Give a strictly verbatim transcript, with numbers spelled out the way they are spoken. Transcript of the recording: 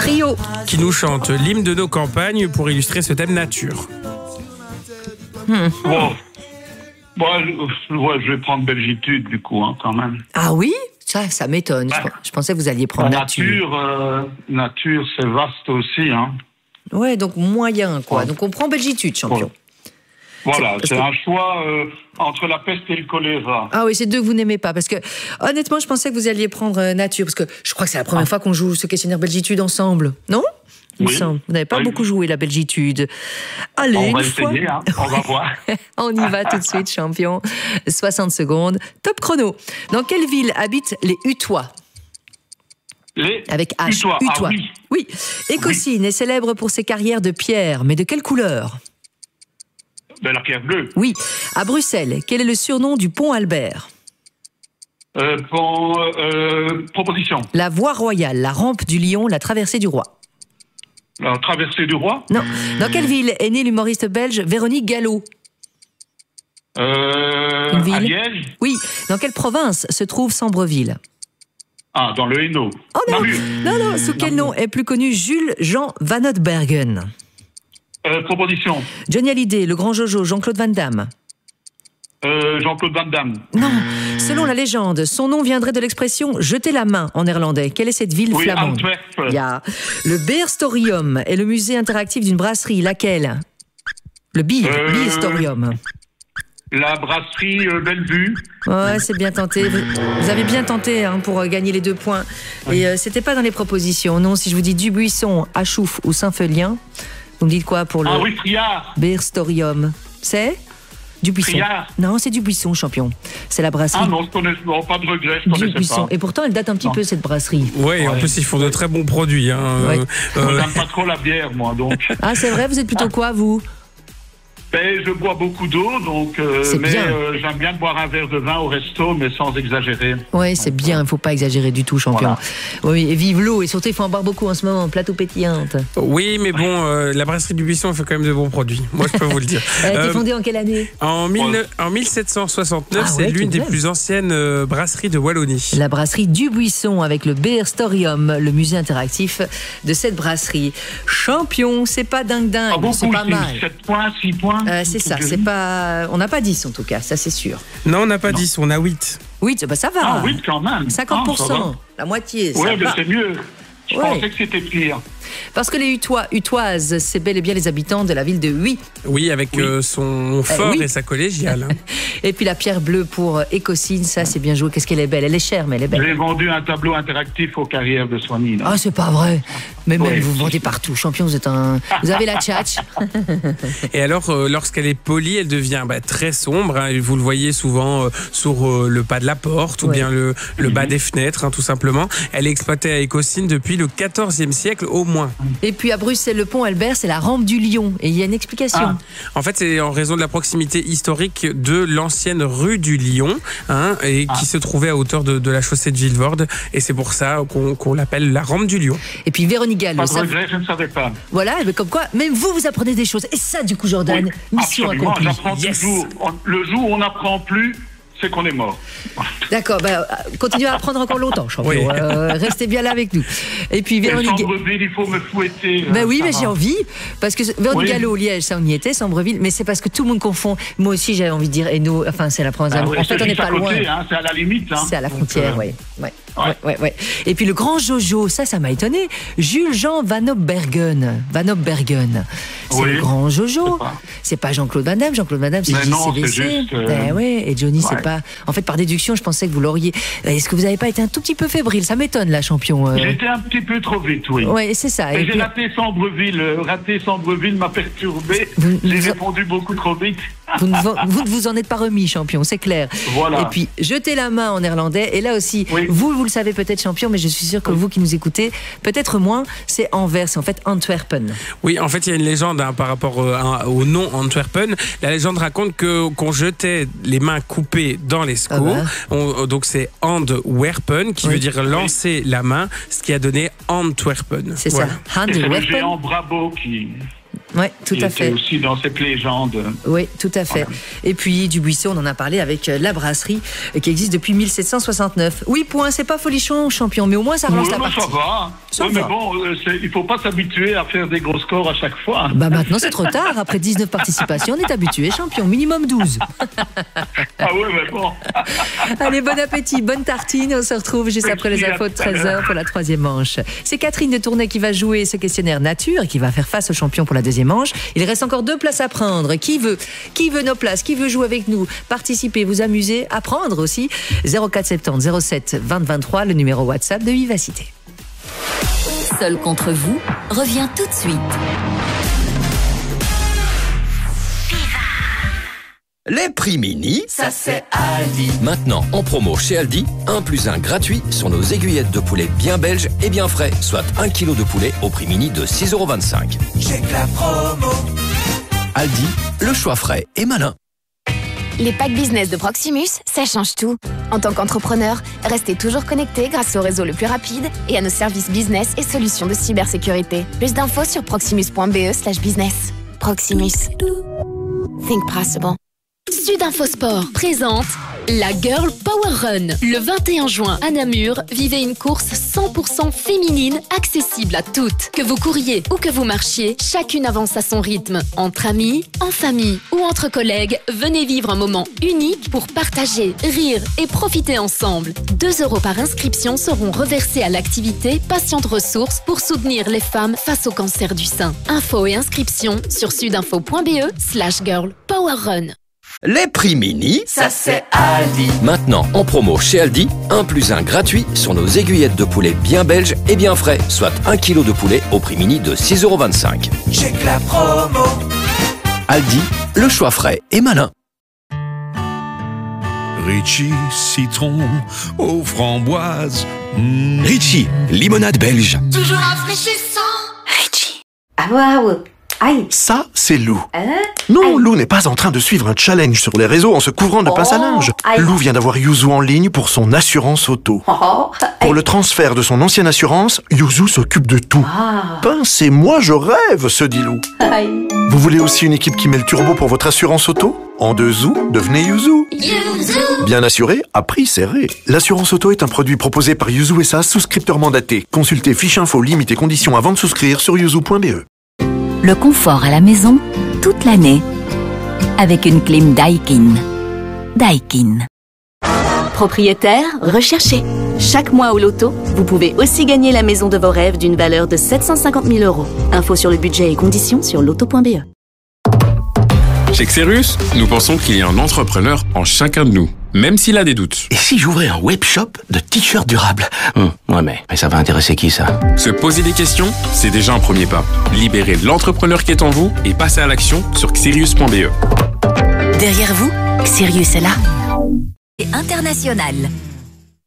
trio qui nous chante l'hymne de nos campagnes pour illustrer ce thème nature. Hmm. Bon, bon je, ouais, je vais prendre Belgitude du coup, hein, quand même. Ah oui? Ça, ça m'étonne. Ouais. Je, je pensais que vous alliez prendre La nature. Nature, euh, nature c'est vaste aussi. Hein. Ouais, donc moyen, quoi. Ouais. Donc on prend Belgitude, champion. Ouais. Voilà, C'est- c'est que- un choix euh, entre la peste et le choléra. Ah oui, c'est deux que vous n'aimez pas. Parce que, honnêtement, je pensais que vous alliez prendre euh, nature. Parce que je crois que c'est la première Ah. fois qu'on joue ce questionnaire Belgitude ensemble. Non? Il me Oui. semble. Vous n'avez pas Oui. beaucoup joué la Belgitude. Allez, On va une fois. essayer, hein, on va voir. On y va tout de suite, champion. soixante secondes. Top chrono. Dans quelle ville habitent les Hutois? Les Avec H. Hutois, ah Hutois. oui. Oui. Écossyne est célèbre pour ses carrières de pierre, mais de quelle couleur? Ben, la pierre bleue. Oui. À Bruxelles, quel est le surnom du pont Albert? Euh, pour, euh, proposition. La voie royale, la rampe du lion, la traversée du roi. La traversée du roi. Non. Dans quelle ville est née l'humoriste belge Véronique Gallo? Euh, Une ville. à Liège. Oui. Dans quelle province se trouve Sambreville? Ah, dans le Hainaut. Oh non, Namur. non, non. Sous quel nom est plus connu Jules Jean Van Oudbergen? Euh, proposition. Johnny Hallyday, le grand Jojo, Jean-Claude Van Damme. Euh, Jean-Claude Van Damme. Non. Selon la légende, son nom viendrait de l'expression jeter la main en néerlandais. Quelle est cette ville Oui, flamande? Antwerp. Il y a le Beerstorium est le musée interactif d'une brasserie. Laquelle? Le Beer, Euh, Beerstorium. La brasserie euh, Bellevue. Ouais, c'est bien tenté. Vous, vous avez bien tenté hein, pour euh, gagner les deux points. Et euh, c'était pas dans les propositions. Non, si je vous dis Dubuisson, Achouf ou Saint-Felien, vous me dites quoi pour le Ah oui, Friard. Beerstorium? C'est Dubuisson. Friard. Non, c'est Dubuisson, champion. C'est la brasserie Ah non, je connais, non, pas de regret, je connaissais Dubuisson. pas. Et pourtant, elle date un petit Non. peu, cette brasserie. Ouais, en Ouais. plus ils font de très bons produits. Hein. Ouais. Euh, Je n'aime pas trop la bière, moi, donc. Ah, c'est vrai, vous êtes plutôt quoi, vous? Ben, je bois beaucoup d'eau, donc, euh, C'est mais bien. euh, j'aime bien boire un verre de vin au resto, mais sans exagérer. Oui, c'est bien, il ne faut pas exagérer du tout, champion. Voilà. Oui, et vive l'eau, et surtout, il faut en boire beaucoup en ce moment, plateau pétillante. Oui, mais bon, euh, la brasserie du Buisson fait quand même de bons produits. Moi, je peux vous le dire. Elle a été Euh, fondée en quelle année? en, mille- en mille sept cent soixante-neuf, Ah c'est ouais, l'une tout de des même. plus anciennes euh, brasseries de Wallonie. La brasserie Dubuisson avec le Beerstorium, le musée interactif de cette brasserie. Champion, c'est pas dingue dingue, Pas c'est beaucoup, pas mal. sept points, six points. Euh, c'est ça, c'est pas. On n'a pas dix en tout cas, ça c'est sûr. Non, on n'a pas dix, on a huit. Oui, bah ça va. Ah oui, quand même. cinquante pour Ah, ça va. cent, la moitié. Ça Ouais, mais va. c'est mieux. Je Ouais. pensais que c'était pire. Parce que les Hutois, Hutoises, c'est bel et bien les habitants de la ville de Huy. Oui, avec Oui. euh, son fort oui. et sa collégiale. hein. Et puis la pierre bleue pour euh, Écossyne, ça c'est bien joué. Qu'est-ce qu'elle est belle. Elle est chère, mais elle est belle. J'ai vendu un tableau interactif aux carrières de Soigny. là. Ah, c'est pas vrai. Mais même Oui. vous vendez partout. Champion, vous êtes un. Vous avez la tchatch. Et alors, euh, lorsqu'elle est polie, elle devient bah, très sombre. hein, et vous le voyez souvent euh, sur euh, le pas de la porte ou Ouais. bien le, le bas des fenêtres, hein, tout simplement. Elle est exploitée à Écossyne depuis le quatorzième siècle au moins. Et puis à Bruxelles, le pont Albert, c'est la rampe du lion. Et il y a une explication. Ah. En fait, c'est en raison de la proximité historique de l'ancienne rue du Lion, hein, et qui se trouvait à hauteur de, de la chaussée de Villevorde. Et c'est pour ça qu'on qu'on l'appelle la rampe du Lion. Et puis Véronique Gallo. Pas de ça- regret, je ne savais pas. Voilà, mais comme quoi, même vous, vous apprenez des choses. Et ça, du coup, Jordan, Oui, mission absolument, accomplie. j'apprends Yes. toujours. On- Le jour où on n'apprend plus, c'est qu'on est mort. D'accord, bah, continuez à apprendre encore longtemps, champion. Oui. Euh, restez bien là avec nous. Et puis Et Véronique. Sambreville, il faut me fouetter. Ben euh, oui, ça mais va. j'ai envie. Parce que Véronique Oui. Gallo, Liège, ça on y était, Sambreville, mais c'est parce que tout le monde confond. Moi aussi, j'avais envie de dire Hainaut. Enfin, c'est la province. Ah oui, en fait, c'est on n'est juste à pas loin. côté, hein, c'est à la limite. Hein. C'est à la Donc, frontière, euh, oui. Ouais. ouais. Ouais, ouais, ouais. Et puis le grand Jojo, ça, ça m'a étonné. Jules-Jean Van Oudbergen. Van Oudbergen. C'est Oui. le grand Jojo. C'est pas- C'est pas Jean-Claude Van Damme. Jean-Claude Van Damme, c'est Mais non, J C V C. c'est juste, euh, Ben ouais. Et Johnny, c'est ouais. pas. En fait, par déduction, je pensais que vous l'auriez. Est-ce que vous n'avez pas été un tout petit peu fébrile? Ça m'étonne, là, champion. euh. J'étais un petit peu trop vite, oui. Ouais, c'est ça. Et Et j'ai puis- raté Sambreville. euh, Raté Sambreville m'a perturbé. Vous- J'ai vous- répondu beaucoup trop vite. Vous ne, vo- vous ne vous en êtes pas remis, champion, c'est clair. Voilà. Et puis, jetez la main en néerlandais. Et là aussi, Oui. vous, vous le savez peut-être, champion, mais je suis sûr que vous qui nous écoutez, peut-être moins, c'est Anvers, c'est en fait Antwerpen. Oui, en fait, il y a une légende hein, par rapport euh, à- au nom Antwerpen. La légende raconte que qu'on jetait les mains coupées dans l'escaut. Ah bah. On- donc c'est Antwerpen, qui Oui. veut dire lancer la main, ce qui a donné Antwerpen. C'est Voilà. ça. Et c'est le Handwerpen. géant Brabo qui... Oui, tout Il à était fait. aussi dans cette légende. Oui, tout à fait. Et puis Dubuisson, on en a parlé avec la brasserie qui existe depuis mille sept cent soixante-neuf. Oui, point, c'est pas folichon, champion, mais au moins ça relance Oui, la mais partie. ça va. Ça Oui, va. mais bon, euh, c'est- il faut pas s'habituer à faire des gros scores à chaque fois. Bah maintenant c'est trop tard, après dix-neuf participations, on est habitué, champion, minimum douze. Ah oui, mais bon. Allez, bon appétit, bonne tartine, on se retrouve juste après les Merci, infos de à tout à treize heures pour la troisième manche. C'est Catherine de Tournai qui va jouer ce questionnaire nature et qui va faire face au champion pour la deuxième manche. Il reste encore deux places à prendre. Qui veut Qui veut nos places? Qui veut jouer avec nous? Participer, vous amuser, apprendre aussi. zéro quatre soixante-dix zéro sept vingt vingt-trois, le numéro WhatsApp de Vivacité. Seul contre vous revient tout de suite. Les prix mini, Ça c'est Aldi. maintenant en promo chez Aldi, un plus un gratuit sur nos aiguillettes de poulet bien belges et bien frais, soit un kilo de poulet au prix mini de six euros vingt-cinq. J'ai que la promo. Aldi, le choix frais et malin. Les packs business de Proximus, ça change tout. En tant qu'entrepreneur, restez toujours connecté grâce au réseau le plus rapide et à nos services business et solutions de cybersécurité. Plus d'infos sur proximus.be slash business. Proximus. Think possible. Sudinfo Sport présente la Girl Power Run. Le vingt et un juin à Namur, vivez une course cent pour cent féminine accessible à toutes. Que vous couriez ou que vous marchiez, chacune avance à son rythme. Entre amis, en famille ou entre collègues, venez vivre un moment unique pour partager, rire et profiter ensemble. deux euros par inscription seront reversés à l'activité Patiente Ressources pour soutenir les femmes face au cancer du sein. Infos et inscriptions sur sudinfo.be slash girl power run. Les prix mini, Ça c'est Aldi. maintenant en promo chez Aldi, un plus un gratuit sur nos aiguillettes de poulet bien belges et bien frais, soit un kilo de poulet au prix mini de six euros vingt-cinq. J'ai que la promo. Aldi, le choix frais et malin. Richie citron aux framboises. Mmh. Richie, limonade belge. Toujours rafraîchissant. Ah waouh! Aïe! Ça, c'est Lou. Hein? Non, Lou n'est pas en train de suivre un challenge sur les réseaux en se couvrant de pince à linge. aïe. Lou vient d'avoir Yuzu en ligne pour son assurance auto. Oh, Pour le transfert de son ancienne assurance, Yuzu s'occupe de tout. Ah. Pince et moi, je rêve, se dit Lou. aïe. Vous voulez aussi une équipe qui met le turbo pour votre assurance auto? En deux zou, devenez Yuzu. Bien assuré, à prix serré. L'assurance auto est un produit proposé par Yuzu S A, souscripteur mandaté. Consultez fiche info, limites et conditions avant de souscrire sur yuzu point b e. Le confort à la maison toute l'année avec une clim Daikin. Daikin. Propriétaire, recherchez. Chaque mois au loto, vous pouvez aussi gagner la maison de vos rêves d'une valeur de sept cent cinquante mille euros. Info sur le budget et conditions sur loto point b e. Chez Xerius, nous pensons qu'il y a un entrepreneur en chacun de nous, même s'il a des doutes. Et si j'ouvrais un web shop de t-shirts durables? Hum, Ouais, mais, mais ça va intéresser qui, ça? Se poser des questions, c'est déjà un premier pas. Libérez l'entrepreneur qui est en vous et passez à l'action sur xerius point b e. Derrière vous, Xerius est là. Et international.